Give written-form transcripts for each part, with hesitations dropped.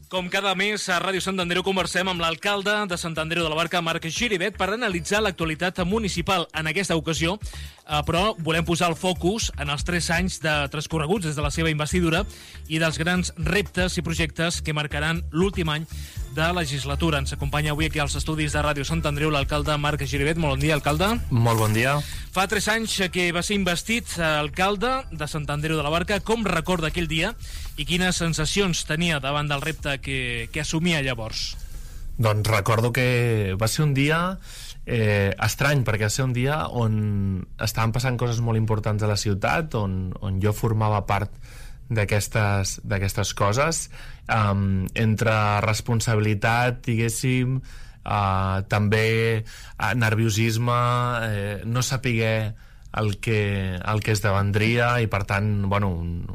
Com cada mes, a Ràdio Sant Andreu conversem amb l'alcalde de Sant Andreu de la Barca, Marc Giribet, per analitzar l'actualitat municipal. En aquesta ocasió, però, volem posar el focus en els 3 anys transcorreguts des de la seva investidura i dels grans reptes i projectes que marcaran l'últim any de legislatura. Ens acompanya avui aquí als estudis de Ràdio Sant Andreu l'alcalde Marc Giribet. Molt bon dia, alcalde. Molt bon dia. Fa 3 anys que va ser investit alcalde de Sant Andreu de la Barca. Com recorda aquell dia i quines sensacions tenia davant del repte que assumia llavors? Doncs recordo que va ser un dia estrany, perquè va ser un dia on estaven passant coses molt importants a la ciutat, on jo formava part d'aquestes coses, entre responsabilitat, diguéssim, també nerviosisme, no saber el que esdevendria, i per tant, bueno,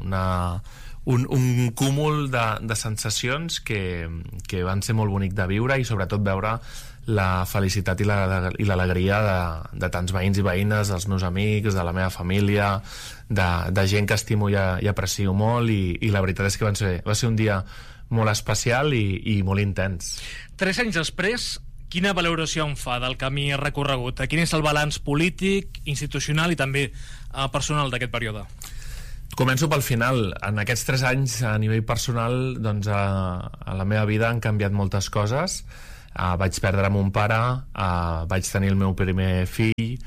un cúmul de sensacions que van ser molt bonic de viure, i sobretot veure la felicitat i l'alegria de tants veïns i veïnes, dels meus amics, de la meva família, de gent que estimo i aprecio molt, i la veritat és que va ser un dia molt especial i molt intens. 3 anys després, quina valoració en fa del camí recorregut? Quin és el balanç polític, institucional i també personal d'aquest període? Començo pel final. En aquests 3 anys, a nivell personal, doncs, a la meva vida han canviat moltes coses. Vaig perdre mon pare, vaig tenir el meu primer fill,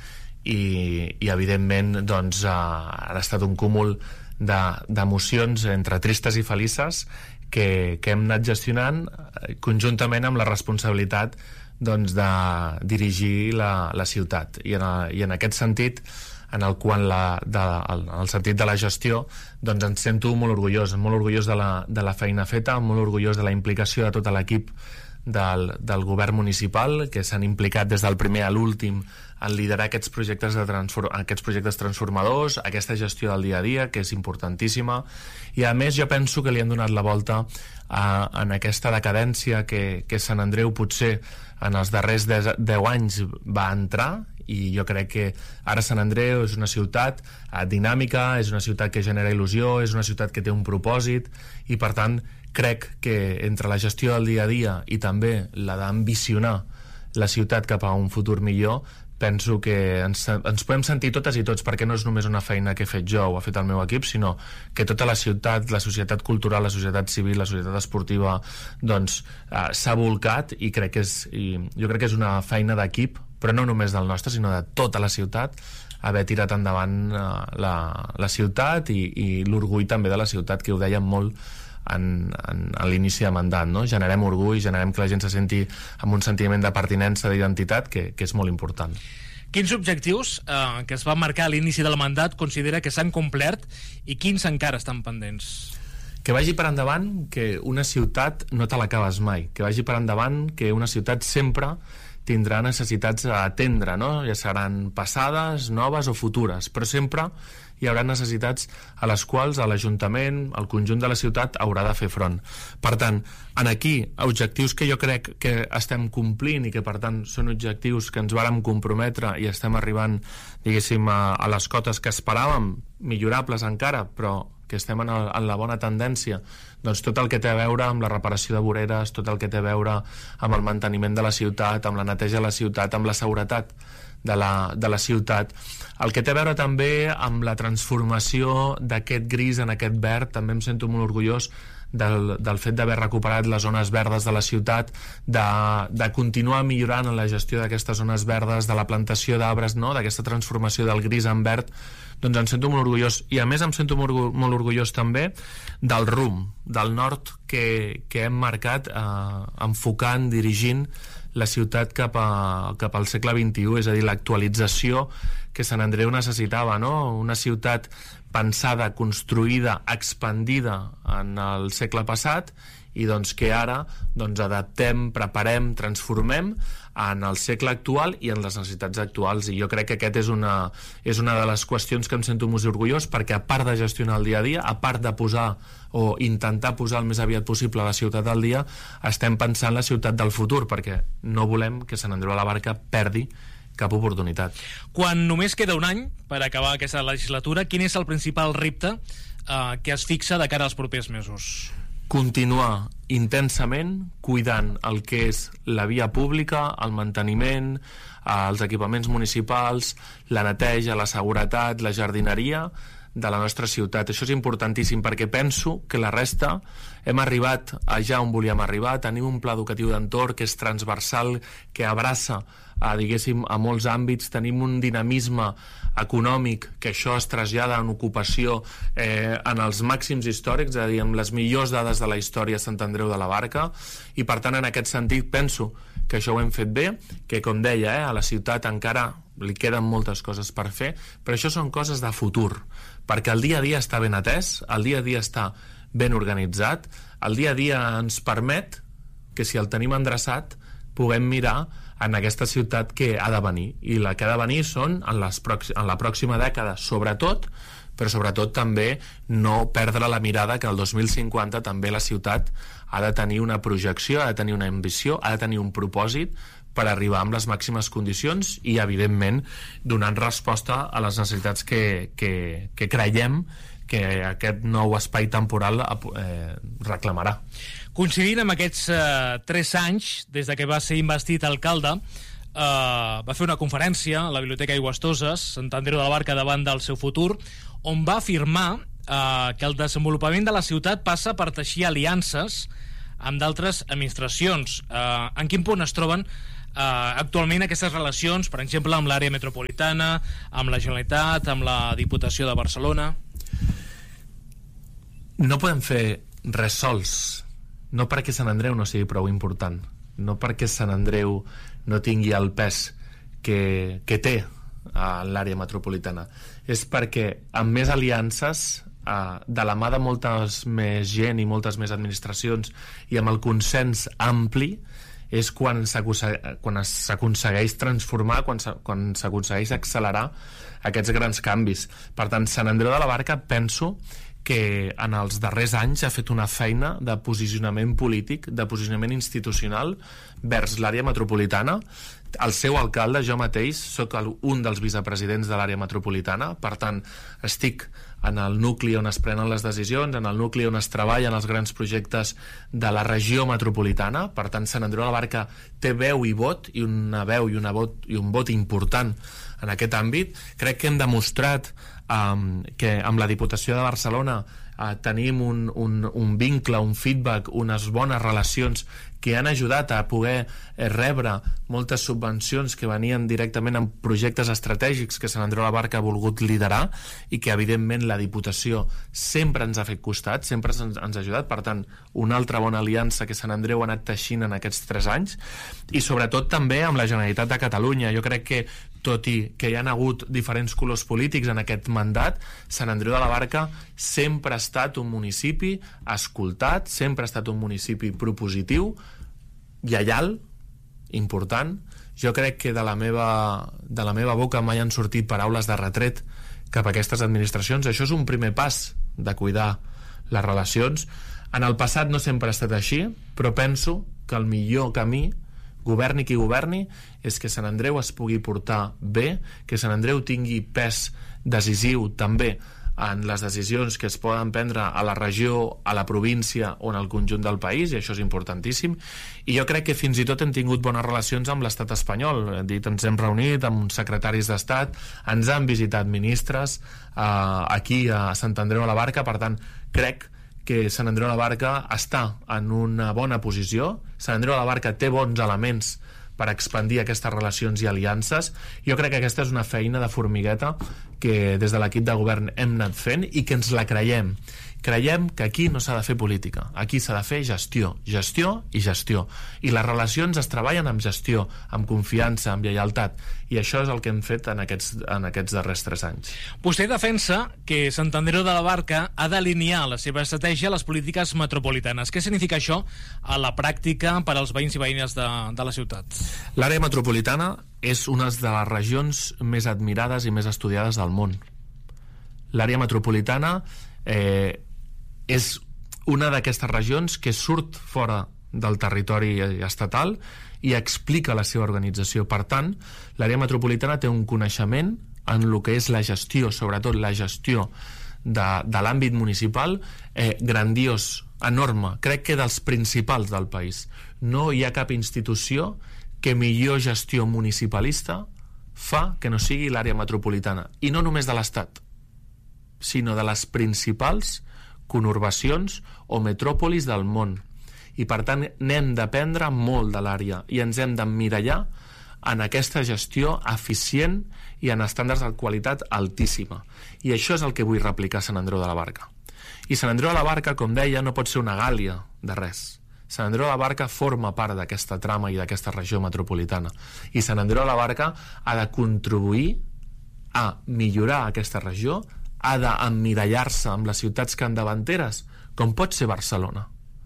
i evidentment, doncs, ha estat un cúmul d'emocions entre tristes i felices que hem anat gestionant conjuntament amb la responsabilitat, doncs, de dirigir la ciutat. I en aquest sentit, en el sentit de la gestió, doncs ens sento molt orgullós de la feina feta, molt orgullós de la implicació de tot l'equip del govern municipal, que s'han implicat des del primer a l'últim en liderar aquests projectes transformadors, aquesta gestió del dia a dia, que és importantíssima, i a més jo penso que li han donat la volta en aquesta decadència que Sant Andreu potser en els darrers 10 anys va entrar. I jo crec que ara Sant Andreu és una ciutat dinàmica, és una ciutat que genera il·lusió, és una ciutat que té un propòsit, i per tant crec que entre la gestió del dia a dia i també la d'ambicionar la ciutat cap a un futur millor, penso que ens podem sentir totes i tots, perquè no és només una feina que he fet jo o ha fet el meu equip, sinó que tota la ciutat, la societat cultural, la societat civil, la societat esportiva, doncs s'ha volcat, i jo crec que és una feina d'equip, però no només del nostre, sinó de tota la ciutat, haver tirat endavant la ciutat i l'orgull també de la ciutat, que ho dèiem molt a l'inici de mandat, no? Generem orgull, generem que la gent se senti amb un sentiment de pertinença, d'identitat, que és molt important. Quins objectius que es van marcar a l'inici del mandat considera que s'han complert i quins encara estan pendents? Que vagi per endavant, que una ciutat no te l'acabes mai, que vagi per endavant, que una ciutat sempre tindrà necessitats a atendre, no? Ja seran passades, noves o futures, però sempre hi haurà necessitats a les quals l'Ajuntament, el conjunt de la ciutat, haurà de fer front. Per tant, aquí, objectius que jo crec que estem complint i que, per tant, són objectius que ens vàrem comprometre i estem arribant, diguéssim, a les cotes que esperàvem, millorables encara, però que estem en la bona tendència. Doncs tot el que té a veure amb la reparació de voreres, tot el que té a veure amb el manteniment de la ciutat, amb la neteja de la ciutat, amb la seguretat de la ciutat, el que té a veure també amb la transformació d'aquest gris en aquest verd. També em sento molt orgullós del fet d'haver recuperat les zones verdes de la ciutat, de continuar millorant en la gestió d'aquestes zones verdes, de la plantació d'arbres, no? D'aquesta transformació del gris en verd. Doncs em sento molt orgullós, i a més em sento molt orgullós també del rumb, del nord que hem marcat, enfocant, dirigint la ciutat cap al segle XXI, és a dir, l'actualització que Sant Andreu necessitava, no? Una ciutat pensada, construïda, expandida en el segle passat, i doncs que ara adaptem, preparem, transformem en el segle actual i en les necessitats actuals. I jo crec que aquest és una de les qüestions que em sento molt orgullós, perquè a part de gestionar el dia a dia, a part de posar o intentar posar el més aviat possible la ciutat al dia, estem pensant la ciutat del futur, perquè no volem que Sant Andreu de la Barca perdi cap oportunitat. Quan només queda un any per acabar aquesta legislatura, quin és el principal repte que es fixa de cara als propers mesos? continuar intensament cuidant el que és la via pública, el manteniment, els equipaments municipals, la neteja, la seguretat, la jardineria de la nostra ciutat. Això és importantíssim perquè penso que la resta hem arribat allà on volíem arribar. Tenim un pla educatiu d'entorn que és transversal, que abraça diguéssim, a molts àmbits. Tenim un dinamisme econòmic que això es trasllada en ocupació en els màxims històrics, és a dir, amb les millors dades de la història a Sant Andreu de la Barca, i per tant en aquest sentit penso que això ho hem fet bé, que com deia, a la ciutat encara li queden moltes coses per fer, però això són coses de futur, perquè el dia a dia està ben atès, el dia a dia està ben organitzat, el dia a dia ens permet que si el tenim endreçat puguem mirar en aquesta ciutat que ha de venir, i la que ha de venir són en la pròxima dècada, sobretot, però sobretot també no perdre la mirada que el 2050 també la ciutat ha de tenir una projecció, ha de tenir una ambició, ha de tenir un propòsit per arribar amb les màximes condicions i, evidentment, donant resposta a les necessitats que creiem que aquest nou espai temporal reclamarà. Coincidint amb aquests 3 anys, des de que va ser investit alcalde, va fer una conferència a la Biblioteca Aigüestoses, Sant Andreu de la Barca davant del seu futur, on va afirmar que el desenvolupament de la ciutat passa per teixir aliances amb d'altres administracions. En quin punt es troben actualment aquestes relacions, per exemple, amb l'àrea metropolitana, amb la Generalitat, amb la Diputació de Barcelona? No podem fer res sols, no perquè Sant Andreu no sigui prou important, no perquè Sant Andreu no tingui el pes que té a l'àrea metropolitana, és perquè amb més aliances, de la mà de moltes més gent i moltes més administracions i amb el consens ampli, és quan s'aconsegueix transformar, quan s'aconsegueix accelerar aquests grans canvis. Per tant, Sant Andreu de la Barca penso que en els darrers anys ha fet una feina de posicionament polític, de posicionament institucional vers l'àrea metropolitana. El seu alcalde, jo mateix, soc un dels vicepresidents de l'àrea metropolitana, per tant, estic en el nucli on es prenen les decisions, en el nucli on es treballen els grans projectes de la regió metropolitana. Per tant, Sant Andreu de la Barca té veu i vot, i una veu i un vot important en aquest àmbit. Crec que hem demostrat que amb la Diputació de Barcelona tenim un vincle, un feedback, unes bones relacions que han ajudat a poder rebre moltes subvencions que venien directament en projectes estratègics que Sant Andreu de la Barca ha volgut liderar i que evidentment la Diputació sempre ens ha fet costat, sempre ens ha ajudat. Per tant, una altra bona aliança que Sant Andreu ha anat teixint en aquests 3 anys, i sobretot també amb la Generalitat de Catalunya. Jo crec que, tot i que hi ha hagut diferents colors polítics en aquest mandat, Sant Andreu de la Barca sempre ha estat un municipi escoltat, sempre ha estat un municipi propositiu, lleial, important. Jo crec que de la meva boca mai han sortit paraules de retret cap a aquestes administracions. Això és un primer pas de cuidar les relacions. En el passat no sempre ha estat així, però penso que el millor camí, governi qui governi, és que Sant Andreu es pugui portar bé, que Sant Andreu tingui pes decisiu també en les decisions que es poden prendre a la regió, a la província o en el conjunt del país, i això és importantíssim. I jo crec que fins i tot hem tingut bones relacions amb l'estat espanyol. Ens hem reunit amb uns secretaris d'estat, ens han visitat ministres aquí a Sant Andreu de la Barca. Per tant, crec que Sant Andreu de la Barca està en una bona posició. Sant Andreu de la Barca té bons elements per expandir aquestes relacions i aliances. Jo crec que aquesta és una feina de formigueta que des de l'equip de govern hem anat fent i que ens la creiem. Creiem que aquí no s'ha de fer política, aquí s'ha de fer gestió, gestió i gestió. I les relacions es treballen amb gestió, amb confiança, amb lleialtat, i això és el que hem fet en aquests darrers 3 anys. Vostè defensa que Sant Andreu de la Barca ha d'alinear la seva estratègia a les polítiques metropolitanes. Què significa això a la pràctica per als veïns i veïnes de la ciutat? L'àrea metropolitana és una de les regions més admirades i més estudiades del món. L'àrea metropolitana és una d'aquestes regions que surt fora del territori estatal i explica la seva organització. Per tant, l'àrea metropolitana té un coneixement en el que és la gestió, sobretot la gestió de l'àmbit municipal, grandiós. enorme, crec que dels principals del país. No hi ha cap institució que millor gestió municipalista fa que no sigui l'àrea metropolitana, i no només de l'Estat, sinó de les principals conurbacions o metròpolis del món. I per tant n'hem d'aprendre molt de l'àrea i ens hem d'emmirallar en aquesta gestió eficient i en estàndards de qualitat altíssima. I això és el que vull replicar a Sant Andreu de la Barca. I Sant Andreu de la Barca, com deia, no pot ser una gàlia de res. Sant Andreu de la Barca forma part d'aquesta trama i d'aquesta regió metropolitana. I Sant Andreu de la Barca ha de contribuir a millorar aquesta regió, ha d'emmirallar-se amb les ciutats capdavanteres, com pot ser Barcelona,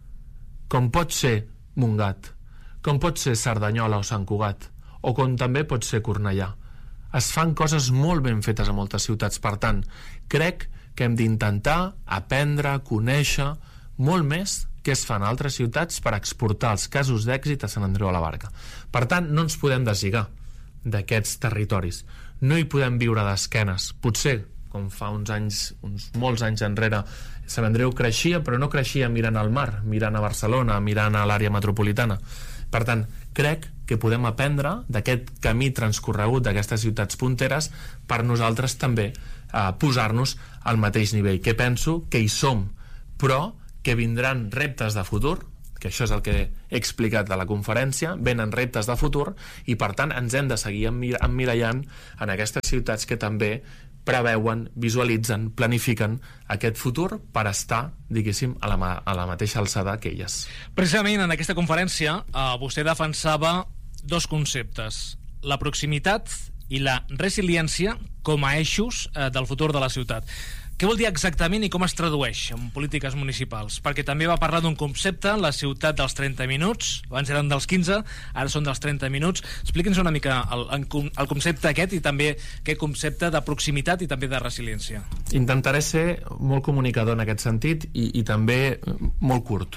com pot ser Montgat, com pot ser Cerdanyola o Sant Cugat, o com també pot ser Cornellà. Es fan coses molt ben fetes a moltes ciutats. Per tant, crec que hem d'intentar aprendre, conèixer molt més què es fan a altres ciutats per exportar els casos d'èxit a Sant Andreu de la Barca. Per tant, no ens podem deslligar d'aquests territoris. No hi podem viure d'esquenes. Potser, com fa uns molts anys enrere, Sant Andreu creixia, però no creixia mirant al mar, mirant a Barcelona, mirant a l'àrea metropolitana. Per tant, crec que podem aprendre d'aquest camí transcorregut d'aquestes ciutats punteres per nosaltres també posar-nos al mateix nivell, que penso que hi som, però que vindran reptes de futur, que això és el que he explicat a la conferència, venen reptes de futur i per tant ens hem de seguir emmirallant en aquestes ciutats que també preveuen, visualitzen, planifiquen aquest futur per estar, diguéssim, a la mateixa alçada que elles. Precisament en aquesta conferència vostè defensava dos conceptes, la proximitat i la resiliència com a eixos del futur de la ciutat. Què vol dir exactament i com es tradueix en polítiques municipals? Perquè també va parlar d'un concepte, la ciutat dels 30 minuts, abans eren dels 15, ara són dels 30 minuts. Expliqui'ns una mica el concepte aquest i també aquest concepte de proximitat i també de resiliència. Intentaré ser molt comunicador en aquest sentit i també molt curt.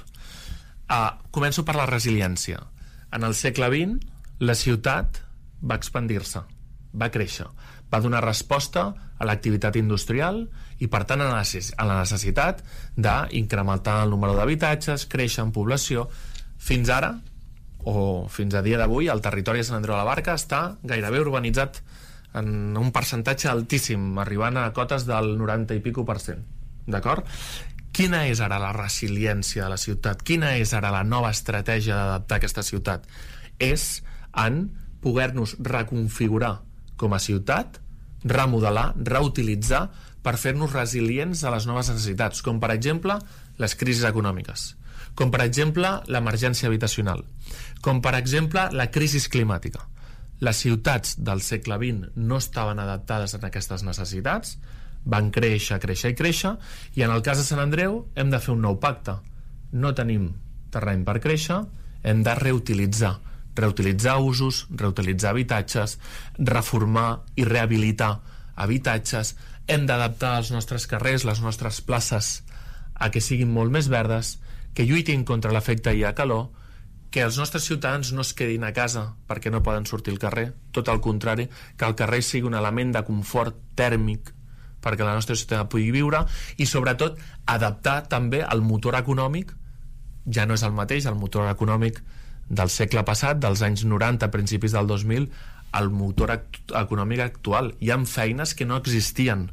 Començo per la resiliència. En el segle XX, la ciutat va expandir-se, va créixer, va donar resposta a l'activitat industrial i per tant a la necessitat d'incrementar el número d'habitatges, créixer en població. Fins ara, o fins a dia d'avui, el territori de Sant Andreu de la Barca està gairebé urbanitzat en un percentatge altíssim, arribant a cotes del 90 i pico %. D'acord? Quina és ara la resiliència de la ciutat? Quina és ara la nova estratègia d'adaptar aquesta ciutat? És en poder-nos reconfigurar com a ciutat, remodelar, reutilitzar per fer-nos resilients a les noves necessitats, com per exemple les crisis econòmiques, com per exemple l'emergència habitacional, com per exemple la crisi climàtica. Les ciutats del segle XX no estaven adaptades a aquestes necessitats, van créixer, créixer i créixer, i en el cas de Sant Andreu hem de fer un nou pacte. No tenim terreny per créixer, hem de reutilitzar usos, reutilitzar habitatges, reformar i rehabilitar habitatges, hem d'adaptar els nostres carrers, les nostres places a que siguin molt més verdes, que lluitin contra l'efecte hiela calor, que els nostres ciutadans no es quedin a casa perquè no poden sortir al carrer, tot el contrari, que el carrer sigui un element de confort tèrmic perquè la nostra ciutat pugui viure, i sobretot adaptar també el motor econòmic. Ja no és el mateix el motor econòmic del segle passat, dels anys 90, principis del 2000, el motor econòmic actual. Hi ha feines que no existien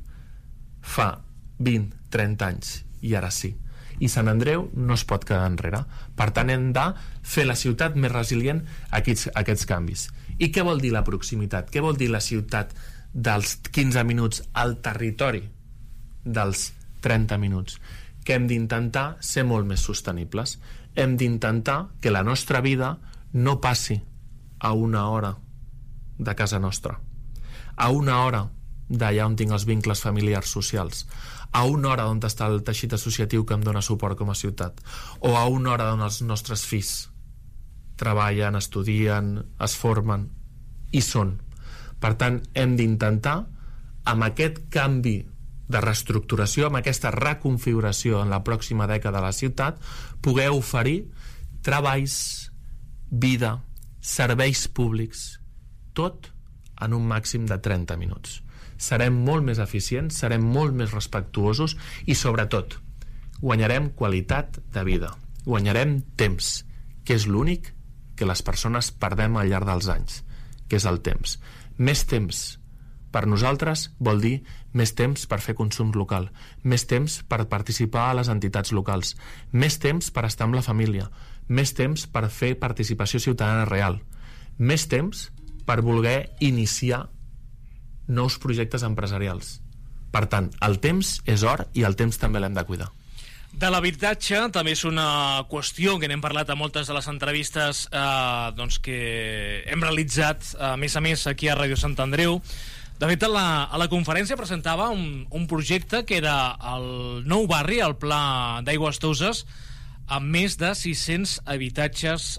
fa 20, 30 anys, i ara sí. I Sant Andreu no es pot quedar enrere. Per tant, hem de fer la ciutat més resilient a aquests canvis. I què vol dir la proximitat? Què vol dir la ciutat dels 15 minuts al territori dels 30 minuts? Que hem d'intentar ser molt més sostenibles. Hem d'intentar que la nostra vida no passi a una hora de casa nostra, a una hora d'allà on tinc els vincles familiars socials, a una hora on està el teixit associatiu que em dona suport com a ciutat, o a una hora on els nostres fills treballen, estudien, es formen i són. Per tant, hem d'intentar, amb aquest canvi de reestructuració, amb aquesta reconfiguració en la pròxima dècada de la ciutat, poder oferir treballs, vida, serveis públics, tot en un màxim de 30 minuts. Serem molt més eficients, serem molt més respectuosos i, sobretot, guanyarem qualitat de vida, guanyarem temps, que és l'únic que les persones perdem al llarg dels anys, que és el temps. Més temps per nosaltres vol dir més temps per fer consum local, més temps per participar a les entitats locals, més temps per estar amb la família, més temps per fer participació ciutadana real, més temps per voler iniciar nous projectes empresarials. Per tant, el temps és or i el temps també l'hem de cuidar. De l'habitatge també és una qüestió que n'hem parlat a moltes de les entrevistes que hem realitzat a més aquí a Ràdio Sant Andreu. De fet, a la conferència presentava un projecte que era el nou barri, el Pla d'Aigües Toses, amb més de 600 habitatges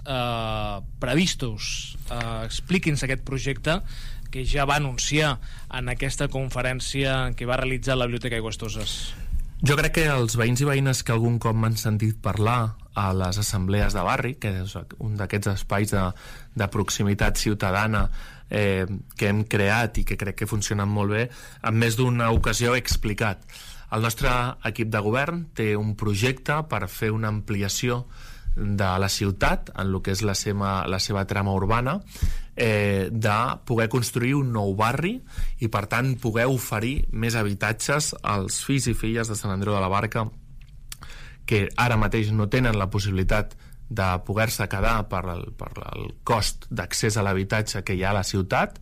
previstos. Expliqui'ns aquest projecte que ja va anunciar en aquesta conferència que va realitzar la Biblioteca Aigües Toses. Jo crec que els veïns i veïnes que algun cop m'han sentit parlar a les assemblees de barri, que és un d'aquests espais de proximitat ciutadana que hem creat i que crec que funcionen molt bé, en més d'una ocasió he explicat. El nostre equip de govern té un projecte per fer una ampliació de la ciutat en el que és la seva trama urbana, de poder construir un nou barri i per tant poder oferir més habitatges als fills i filles de Sant Andreu de la Barca que ara mateix no tenen la possibilitat de poder-se quedar per el cost d'accés a l'habitatge que hi ha a la ciutat,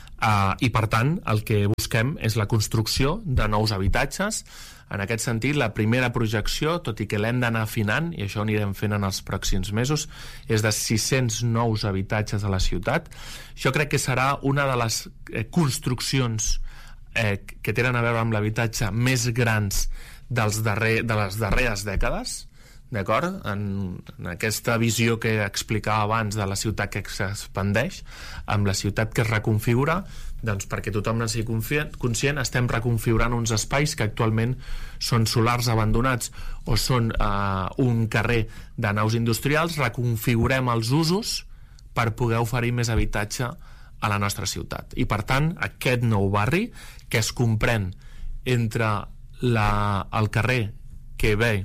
i per tant el que busquem és la construcció de nous habitatges. En aquest sentit, la primera projecció, tot i que l'hem d'anar afinant, i això ho anirem fent en els pròxims mesos, és de 600 nous habitatges a la ciutat. Jo crec que serà una de les construccions que tenen a veure amb l'habitatge més grans de les darreres dècades, d'acord? En aquesta visió que explicava abans de la ciutat que s'expandeix, amb la ciutat que es reconfigura, doncs perquè tothom en sigui conscient, estem reconfigurant uns espais que actualment són solars abandonats o són un carrer de naus industrials, reconfigurem els usos per poder oferir més habitatge a la nostra ciutat. I per tant, aquest nou barri, que es comprèn entre el carrer que ve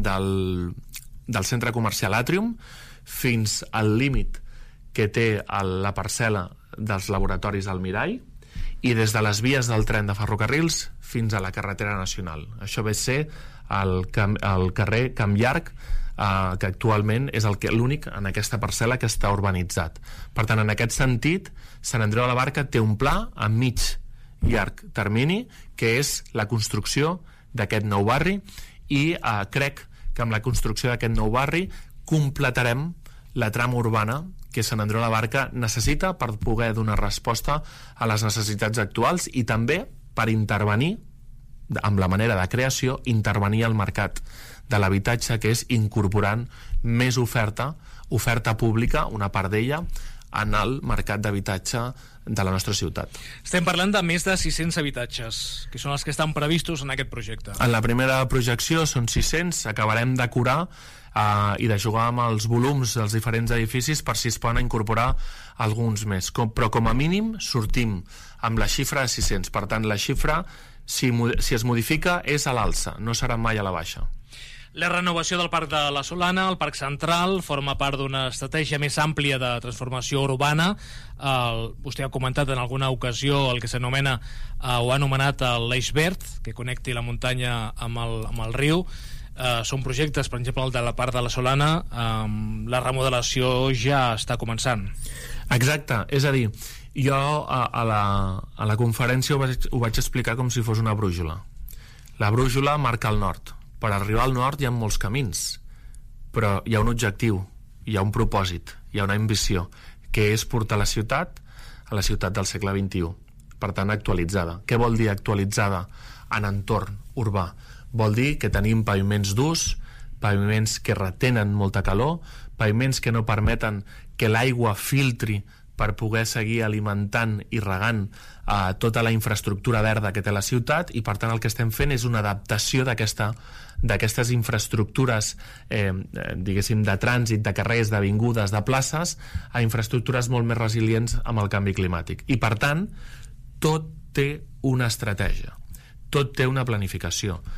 del centre comercial Atrium fins al límit que té la parcel·la dels laboratoris Almirall i des de les vies del tren de ferrocarrils fins a la carretera nacional. Això ve a ser el carrer Camp Llarg, que actualment és l'únic en aquesta parcel·la que està urbanitzat. Per tant, en aquest sentit, Sant Andreu de la Barca té un pla a mig i llarg termini, que és la construcció d'aquest nou barri, i crec que amb la construcció d'aquest nou barri completarem la trama urbana que Sant Andreu de la Barca necessita per poder donar resposta a les necessitats actuals i també per intervenir, amb la manera de creació, intervenir al mercat de l'habitatge, que és incorporant més oferta pública, una part d'ella, en el mercat d'habitatge de la nostra ciutat. Estem parlant de més de 600 habitatges, que són els que estan previstos en aquest projecte. En la primera projecció són 600, acabarem d'acurar i de jugar amb els volums dels diferents edificis per si es poden incorporar alguns més. Però com a mínim sortim amb la xifra de 600. Per tant, la xifra, si es modifica, és a l'alça, no serà mai a la baixa. La renovació del Parc de la Solana, el Parc Central, forma part d'una estratègia més àmplia de transformació urbana. Vostè ha comentat en alguna ocasió el que s'anomena o ha anomenat l'Eix Verd, que connecti la muntanya amb el riu. Són projectes, per exemple, el de la Parc de la Solana, la remodelació ja està començant. Exacte, és a dir, jo a la conferència ho vaig explicar com si fos una brújula. La brújula marca el nord. Per arribar al nord hi ha molts camins, però hi ha un objectiu, hi ha un propòsit, hi ha una ambició, que és portar la ciutat a la ciutat del segle XXI. Per tant, actualitzada. Què vol dir actualitzada en entorn urbà? Vol dir que tenim paviments durs, paviments que retenen molta calor, paviments que no permeten que l'aigua filtri per poder seguir alimentant i regant tota la infraestructura verda que té la ciutat, i per tant el que estem fent és una adaptació d'aquestes infraestructures diguéssim de trànsit, de carrers, d'avingudes, de places, a infraestructures molt més resilients amb el canvi climàtic. I per tant tot té una estratègia, tot té una planificació.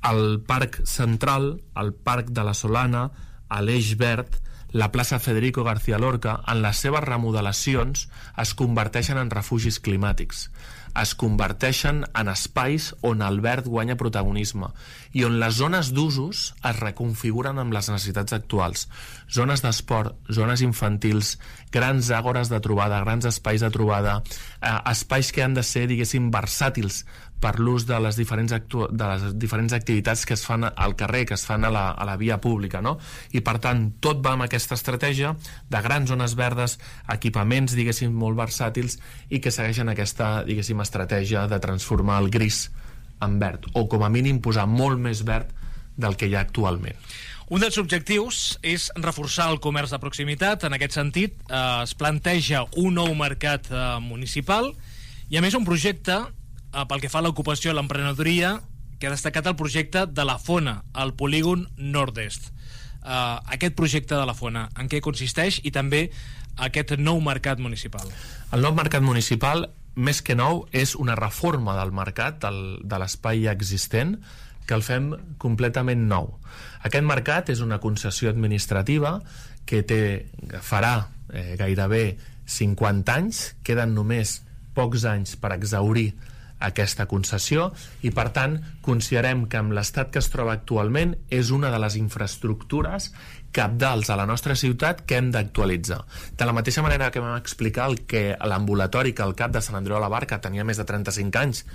el Parc Central, el Parc de la Solana, l'Eix Verd, la plaça Federico García Lorca, en les seves remodelacions es converteixen en refugis climàtics, es converteixen en espais on el verd guanya protagonisme i on les zones d'usos es reconfiguren amb les necessitats actuals. Zones d'esport, zones infantils, grans àgores de trobada, grans espais de trobada, espais que han de ser, diguéssim, versàtils per l'ús de les diferents activitats que es fan al carrer, que es fan a la via pública, no? I per tant, tot va amb aquesta estratègia de grans zones verdes, equipaments, diguéssim, molt versàtils i que segueixen aquesta, diguéssim, estratègia de transformar el gris en verd, o com a mínim posar molt més verd del que hi ha actualment. Un dels objectius és reforçar el comerç de proximitat. En aquest sentit, es planteja un nou mercat municipal i, a més, un projecte pel que fa a l'ocupació i l'emprenedoria, que ha destacat el projecte de la Fona, al polígon nord-est. Aquest projecte de la Fona, en què consisteix i també aquest nou mercat municipal? El nou mercat municipal, més que nou, és una reforma del mercat, de l'espai existent, que el fem completament nou. Aquest mercat és una concessió administrativa que farà gairebé 50 anys, queden només pocs anys per exhaurir aquesta concessió i, per tant, considerem que amb l'estat que es troba actualment és una de les infraestructures cabdals a la nostra ciutat que hem d'actualitzar. De la mateixa manera que vam explicar que l'ambulatori, que el CAP de Sant Andreu de la Barca tenia més de 35 anys